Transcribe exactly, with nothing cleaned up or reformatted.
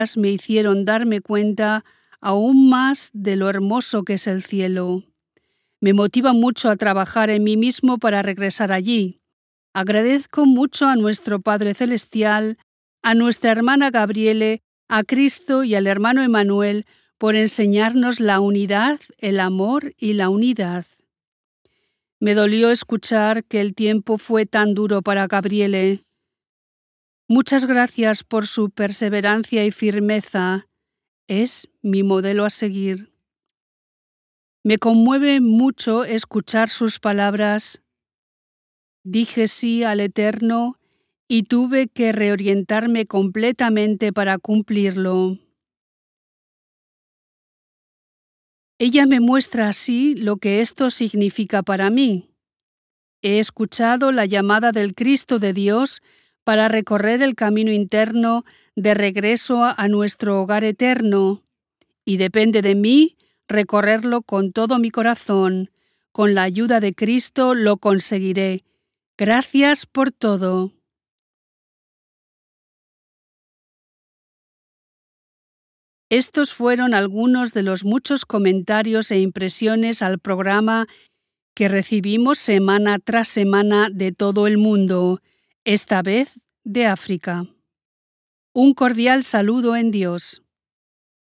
me hicieron darme cuenta aún más de lo hermoso que es el cielo. Me motiva mucho a trabajar en mí mismo para regresar allí. Agradezco mucho a nuestro Padre Celestial, a nuestra hermana Gabriele, a Cristo y al hermano Emanuel por enseñarnos la unidad, el amor y la unidad. Me dolió escuchar que el tiempo fue tan duro para Gabriele. Muchas gracias por su perseverancia y firmeza. Es mi modelo a seguir. Me conmueve mucho escuchar sus palabras. Dije sí al Eterno y tuve que reorientarme completamente para cumplirlo. Ella me muestra así lo que esto significa para mí. He escuchado la llamada del Cristo de Dios para recorrer el camino interno de regreso a nuestro hogar eterno, y depende de mí recorrerlo con todo mi corazón. Con la ayuda de Cristo lo conseguiré. Gracias por todo. Estos fueron algunos de los muchos comentarios e impresiones al programa que recibimos semana tras semana de todo el mundo, esta vez de África. Un cordial saludo en Dios.